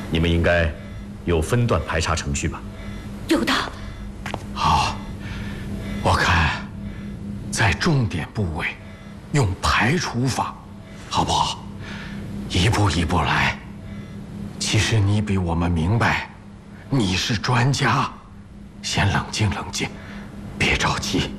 你们应该有分段排查程序吧？ 有的。 好，我看在重点部位用排除法，好不好？一步一步来。其实你比我们明白，你是专家，先冷静冷静，别着急。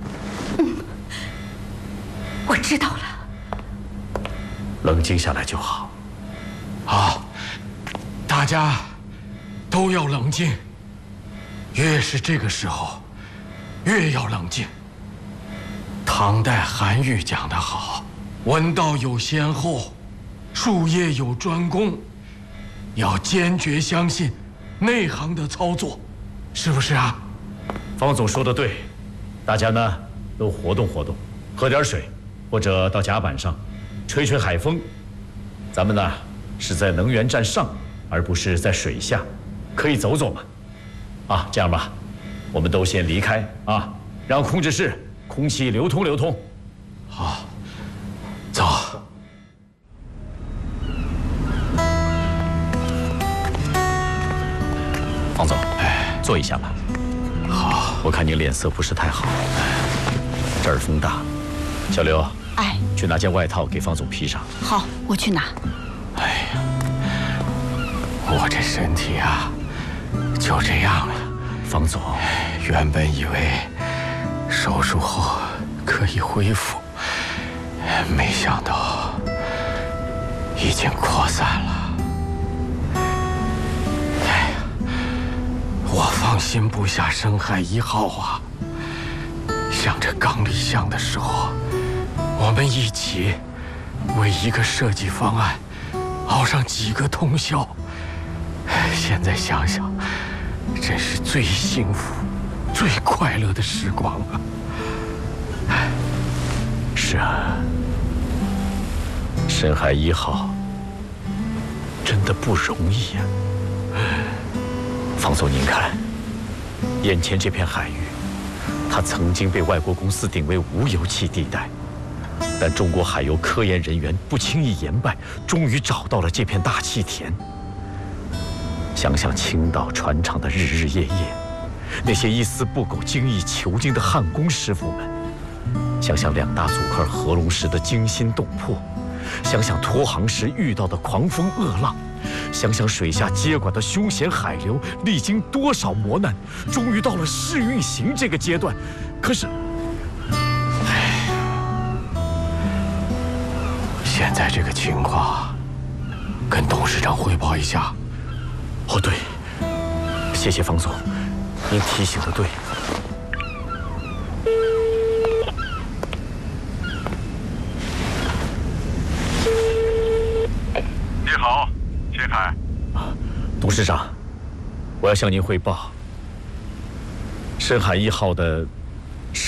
我知道了。 冷静下来就好。 好，大家都要冷静。越是这个时候，越要冷静。唐代韩愈讲得好：“文道有先后，术业有专攻。”要坚决相信内行的操作，是不是啊？ 方总说的对，大家呢都活动活动，喝点水，或者到甲板上吹吹海风。咱们呢是在能源站上，而不是在水下，可以走走嘛。啊，这样吧，我们都先离开啊，让控制室空气流通流通。 好，走。 方总，坐一下吧。 好， 我看您脸色不是太好，这儿风大。小刘， 哎， 去拿件外套给方总披上。 好，我去拿。 哎呀，我这身体啊，就这样了。 方总， 原本以为手术后可以恢复，没想到已经扩散了。我放心不下深海1号啊！想着刚立项的时候，我们一起为一个设计方案熬上几个通宵。现在想想，真是最幸福、最快乐的时光啊！ 是啊，深海1号真的不容易呀。方总，您看，眼前这片海域，它曾经被外国公司定为无油气地带，但中国海油科研人员不轻易言败，终于找到了这片大气田。想想青岛船厂的日日夜夜，那些一丝不苟、精益求精的焊工师傅们，想想2大组块合龙石的惊心动魄，想想脱航时遇到的狂风恶浪。想想水下接管的凶险海流，历经多少磨难，终于到了试运行这个阶段。可是， 现在这个情况，跟董事长汇报一下。 哦，对，谢谢方总，您提醒的对。 你好，秦海。 董事长，我要向您汇报，深海1号的